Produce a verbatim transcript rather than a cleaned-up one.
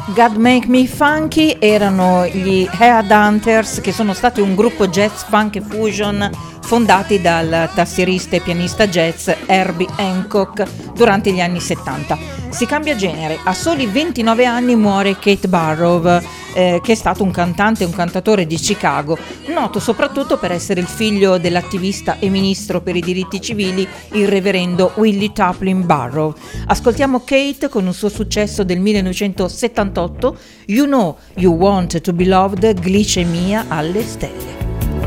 God Make Me Funky erano gli Headhunters, che sono stati un gruppo jazz funk e fusion fondati dal tastierista e pianista jazz Herbie Hancock durante gli anni settanta. Si cambia genere, a soli ventinove anni muore Keith Barrow, eh, che è stato un cantante e un cantatore di Chicago, noto soprattutto per essere il figlio dell'attivista e ministro per i diritti civili, il reverendo Willie Taplin Barrow. Ascoltiamo Kate con un suo successo del millenovecentosettantotto, You Know You Want to Be Loved, Glicemia alle stelle.